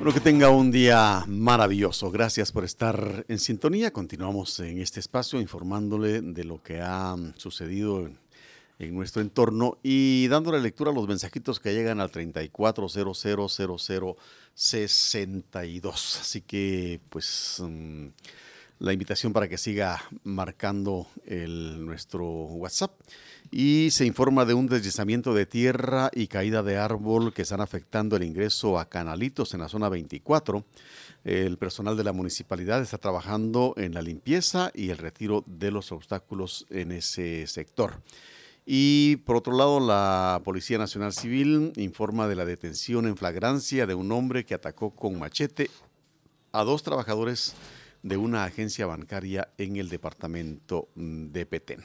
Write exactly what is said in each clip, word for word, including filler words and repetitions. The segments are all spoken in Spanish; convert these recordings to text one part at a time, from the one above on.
Bueno, que tenga un día maravilloso. Gracias por estar en sintonía. Continuamos en este espacio informándole de lo que ha sucedido en, en nuestro entorno y dándole lectura a los mensajitos que llegan al treinta y cuatro cero cero cero cero sesenta y dos. Así que, pues, um, la invitación para que siga marcando el, nuestro WhatsApp. Y se informa de un deslizamiento de tierra y caída de árbol que están afectando el ingreso a Canalitos en la zona veinticuatro. El personal de la municipalidad está trabajando en la limpieza y el retiro de los obstáculos en ese sector. Y por otro lado, la Policía Nacional Civil informa de la detención en flagrancia de un hombre que atacó con machete a dos trabajadores de una agencia bancaria en el departamento de Petén.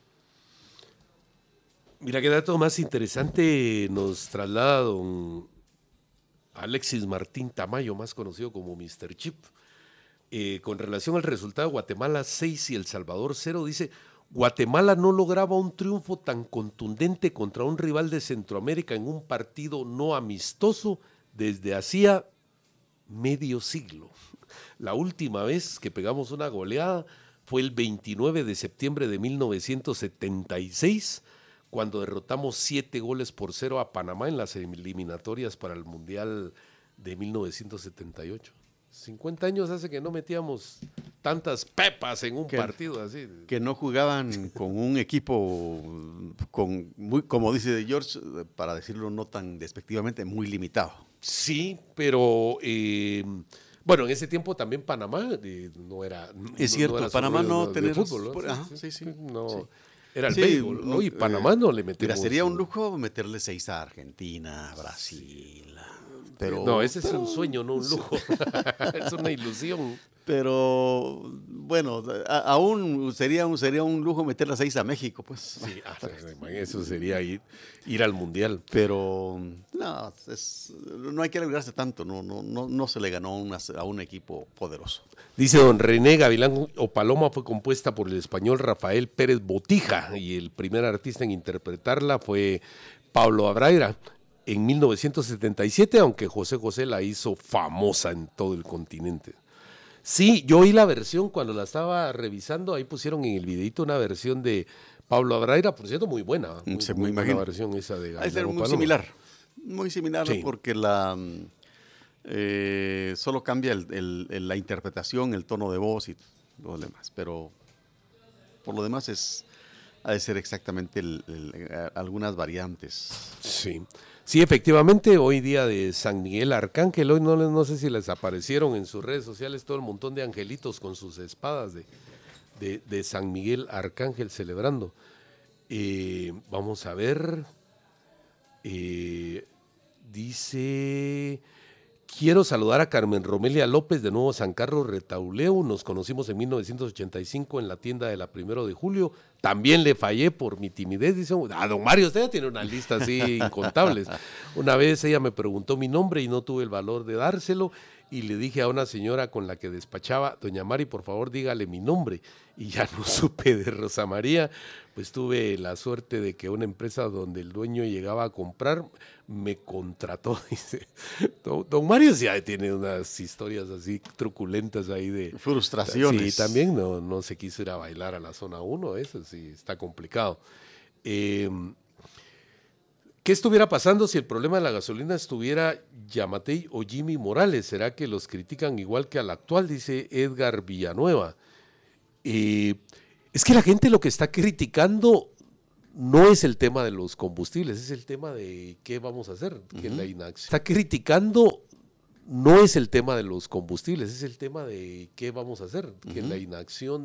Mira qué dato más interesante nos traslada don Alexis Martín Tamayo, más conocido como mister Chip. Eh, con relación al resultado, Guatemala seis y El Salvador cero, dice: Guatemala no lograba un triunfo tan contundente contra un rival de Centroamérica en un partido no amistoso desde hacía medio siglo. La última vez que pegamos una goleada fue el veintinueve de septiembre de mil novecientos setenta y seis, cuando derrotamos siete goles por cero a Panamá en las eliminatorias para el Mundial de mil novecientos setenta y ocho. cincuenta años hace que no metíamos tantas pepas en un que, partido así. Que no jugaban con un equipo, con muy, como dice George, para decirlo no tan despectivamente, muy limitado. Sí, pero eh, bueno, en ese tiempo también Panamá eh, no era. Es no, cierto, no era Panamá no tenía fútbol, fútbol, ¿no? Ajá, sí, sí, sí, sí, no. sí. Era el sí, béisbol, ¿no? Y Panamá eh, no le metimos. Mira, sería un lujo meterle seis a Argentina, Brasil. Pero, no, ese pero, es un sueño, no un lujo. Es una ilusión. Pero bueno, a, aún sería un, sería un lujo meterle seis a México, pues. Sí, ah, eso sería ir, ir al Mundial. Pero no, es, no hay que alegrarse tanto, no, no, no, no se le ganó una, a un equipo poderoso. Dice don René: Gavilán o Paloma fue compuesta por el español Rafael Pérez Botija y el primer artista en interpretarla fue Pablo Abraira en mil novecientos setenta y siete, aunque José José la hizo famosa en todo el continente. Sí, yo oí la versión cuando la estaba revisando, ahí pusieron en el videito una versión de Pablo Abraira, por cierto, muy buena. Muy, Se muy me buena versión esa de Gavilán. Es muy Paloma. similar, muy similar, sí. Porque la eh, solo cambia el, el, el, la interpretación, el tono de voz y lo demás, pero por lo demás es ha de ser exactamente el, el, algunas variantes. Sí. Sí, efectivamente, hoy día de San Miguel Arcángel, hoy no, no sé si les aparecieron en sus redes sociales todo el montón de angelitos con sus espadas de, de, de San Miguel Arcángel celebrando. Eh, vamos a ver, eh, dice: quiero saludar a Carmen Romelia López de Nuevo San Carlos Retauleu, nos conocimos en mil novecientos ochenta y cinco en la tienda de la Primero de Julio, también le fallé por mi timidez, dice. Ah, don Mario, usted ya tiene una lista así incontables. Una vez ella me preguntó mi nombre y no tuve el valor de dárselo y le dije a una señora con la que despachaba: doña Mari, por favor dígale mi nombre, y ya no supe de Rosa María. Pues tuve la suerte de que una empresa donde el dueño llegaba a comprar me contrató, dice. Don, don Mario ya tiene unas historias así truculentas ahí de frustraciones. Sí, también no, no se quiso ir a bailar a la zona uno, eso sí está complicado. Eh, ¿Qué estuviera pasando si el problema de la gasolina estuviera Yamatei o Jimmy Morales? ¿Será que los critican igual que al actual? Dice Edgar Villanueva. Eh, es que la gente lo que está criticando no es el tema de los combustibles, es el tema de qué vamos a hacer, que uh-huh. la inacción. Está criticando no es el tema de los combustibles, es el tema de qué vamos a hacer, uh-huh. que la inacción